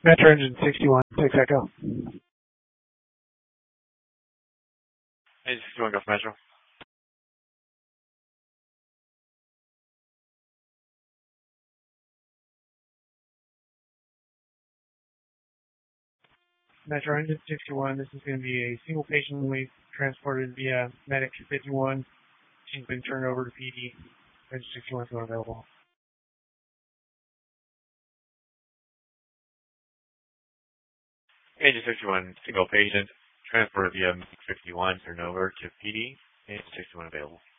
Metro Engine 61, takes Echo. Engine 61, go for Metro. Metro Engine 61, this is going to be a single patient we transported via Medic 51. She's been turned over to PD. Engine 61 is not available. Engine 61, single patient, transported via Medic 51, turned over to PD. Engine 61 available.